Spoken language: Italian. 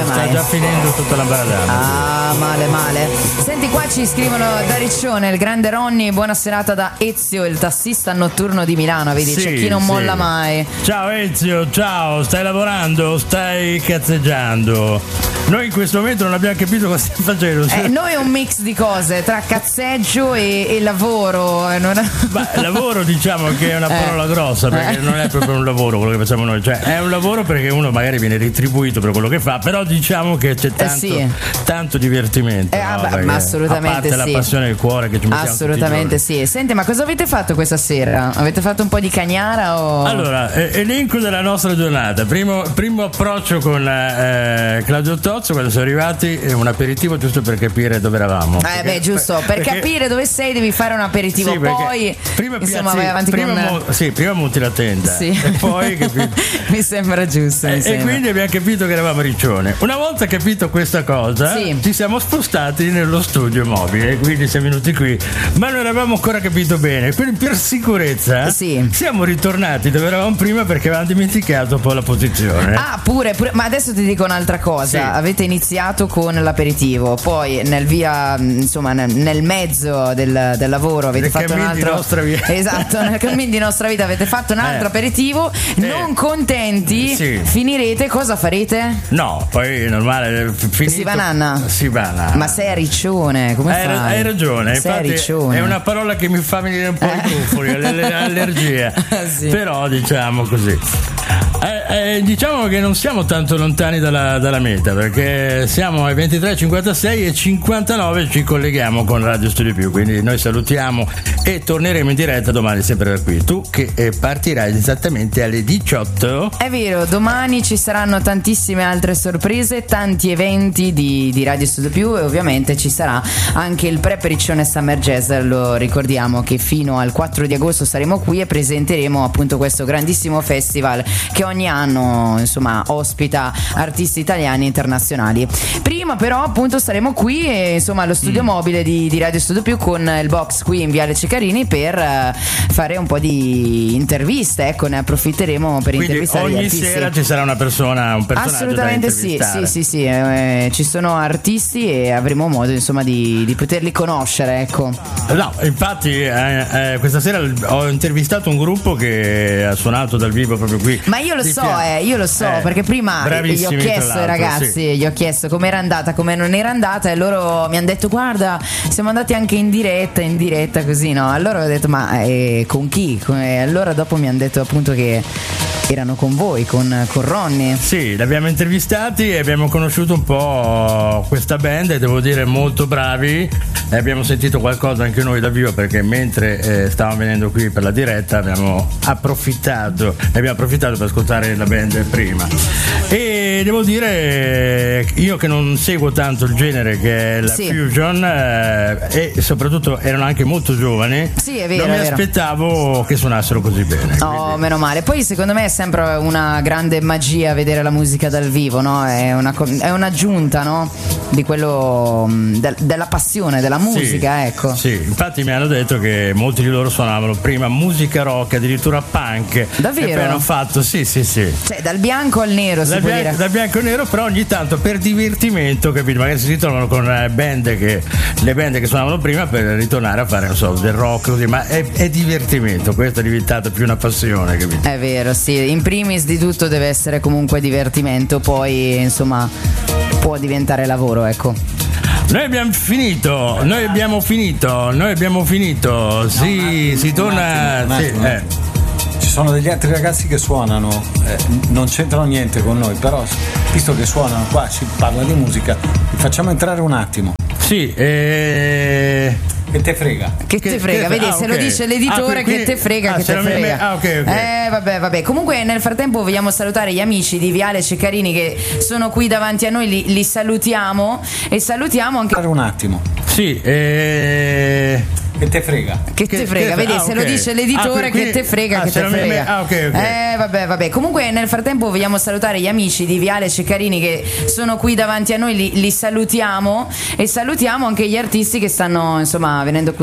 sta già finendo tutta la baradana. Male. Senti, qua ci scrivono da Riccione, il grande Ronny, buona serata da Ezio, il tassista notturno di Milano, vedi, c'è chi non molla mai. Ciao Ezio, ciao, stai lavorando o stai cazzeggiando? Noi in questo momento non abbiamo capito cosa stiamo facendo. Noi è un mix di cose tra cazzeggio e lavoro. Lavoro diciamo che è una parola grossa, perché non è proprio un lavoro quello che facciamo noi, cioè è un lavoro perché uno magari viene retribuito per quello che fa, però diciamo che c'è tanto divertimento, ma assolutamente a parte la passione del cuore che ci mettiamo assolutamente sì. Senti, ma cosa avete fatto questa sera? Avete fatto un po' di cagnara o... Allora, elenco della nostra giornata. Primo approccio con Claudio Tozzo, quando sono arrivati, un aperitivo giusto per capire dove eravamo. Giusto, per capire dove sei devi fare un aperitivo, poi prima insomma vai avanti prima monti la tenda e poi mi sembra giusto. E quindi abbiamo capito che eravamo a Riccione. Una volta capito questa cosa, ci siamo spostati nello studio mobile, quindi siamo venuti qui, ma non avevamo ancora capito bene, quindi per sicurezza siamo ritornati dove eravamo prima perché avevamo dimenticato un po' la posizione. Pure, ma adesso ti dico un'altra cosa. Avete iniziato con l'aperitivo, poi nel mezzo del lavoro avete fatto un altro nostra vita. Esatto, nel cammin di nostra vita avete fatto un altro aperitivo. Non contenti, finirete, cosa farete? No, poi è normale, finito, si va nanna. Ma sei a Riccione, come fai? Hai ragione, infatti è una parola che mi fa venire un po' i brufoli, l'allergia. Però diciamo così. Diciamo che non siamo tanto lontani dalla meta, perché siamo ai 23:56 e 59 ci colleghiamo con Radio Studio Più, quindi noi salutiamo e torneremo in diretta domani sempre da qui. Tu che partirai esattamente alle 18. È vero, domani ci saranno tantissime altre sorprese, tanti eventi di Radio Studio Più e ovviamente ci sarà anche il Pre-Riccione Summer Jazz. Lo ricordiamo che fino al 4 di agosto saremo qui e presenteremo appunto questo grandissimo festival che ogni anno insomma ospita artisti italiani e internazionali. Prima però appunto saremo qui e insomma allo studio mobile di Radio Studio Più con il box qui in Viale Ceccarini per fare un po' di interviste, ecco, ne approfitteremo per intervistare gli artisti. Ogni sera ci sarà un personaggio assolutamente da intervistare. Sì, ci sono artisti e avremo modo insomma di poterli conoscere, ecco. No, infatti questa sera ho intervistato un gruppo che ha suonato dal vivo proprio qui. Ma io lo so, perché prima gli ho chiesto ai ragazzi, gli ho chiesto com'era andata, come non era andata, e loro mi hanno detto guarda, siamo andati anche in diretta così, no? Allora ho detto ma con chi? Allora dopo mi hanno detto appunto che erano con voi, con Ronny. Sì, l'abbiamo intervistati e abbiamo conosciuto un po' questa band e devo dire molto bravi, e abbiamo sentito qualcosa anche noi da vivo perché mentre stavamo venendo qui per la diretta abbiamo approfittato per ascoltare la band prima. E devo dire io che non seguo tanto il genere che è la fusion e soprattutto erano anche molto giovani, è vero, non mi aspettavo che suonassero così bene. Quindi. Meno male. Poi secondo me è sempre una grande magia vedere la musica dal vivo, no? È un'aggiunta, no? Di quello della passione della musica, ecco. Sì, infatti mi hanno detto che molti di loro suonavano prima musica rock, addirittura punk. Davvero? E poi hanno fatto sì. Cioè dal bianco al nero si può dire. Dal bianco al nero, però ogni tanto per divertimento, capito? Magari si ritrovano con le band che suonavano prima per ritornare a fare, non so, del rock così, ma è divertimento, questo è diventato più una passione, capito? È vero, sì, in primis di tutto deve essere comunque divertimento, poi insomma può diventare lavoro, ecco. Noi abbiamo finito. Si torna. Ci sono degli altri ragazzi che suonano, non c'entrano niente con noi, però visto che suonano qua, si parla di musica, li facciamo entrare un attimo. Sì, Che te frega? Che te frega, vedi, se lo dice l'editore, che te frega, che te frega. Okay. Vabbè. Comunque nel frattempo vogliamo salutare gli amici di Viale Ceccarini che sono qui davanti a noi, li salutiamo e salutiamo anche un attimo. Sì, Che te frega? Che te frega, vedi, se lo dice l'editore, che te frega, che te frega. Vabbè. Comunque nel frattempo vogliamo salutare gli amici di Viale Ceccarini che sono qui davanti a noi, li salutiamo e salutiamo anche gli artisti che stanno insomma venendo qui